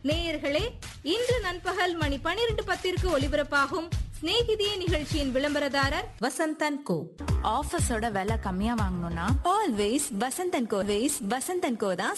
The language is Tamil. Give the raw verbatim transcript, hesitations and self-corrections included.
நேயர்களே, இன்று நண்பகல் மணி பனிரெண்டு பத்திற்கு ஒலிபரப்பாகும் ஸ்நேகிதியே நிகழ்ச்சியின் விளம்பரதாரர் வசந்தன் கோ. ஆஃபீஸோட விலை கம்மியா வாங்கணும்னா ஆல்வேஸ் வசந்தன் கோ. வேஸ் வசந்தன் கோ தான்